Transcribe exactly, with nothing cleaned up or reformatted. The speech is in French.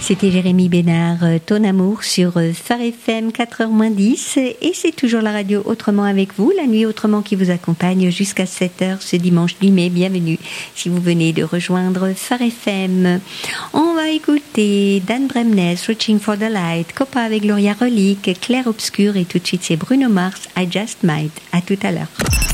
C'était Jérémy Bénard, Ton amour sur Phare F M quatre heures moins dix, et c'est toujours la radio Autrement avec vous, la nuit Autrement qui vous accompagne jusqu'à sept heures ce dimanche dix mai. Bienvenue si vous venez de rejoindre Phare F M. On va écouter Dan Bremnes, Reaching for the Light, Copa avec Gloria Relique, Clair Obscur, et tout de suite c'est Bruno Mars, I Just Might. À tout à l'heure.